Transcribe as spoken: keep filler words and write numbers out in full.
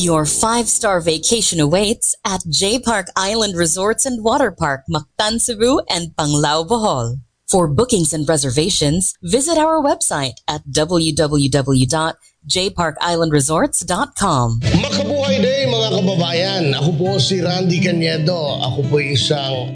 Your five-star vacation awaits at J Park Island Resorts and Water Park, Mactan, Cebu and Panglao, Bohol. For bookings and reservations, visit our website at w w w dot j park island resorts dot com. Makabuhay day mga kababayan! Ako po si Randy Canedo. Ako po isang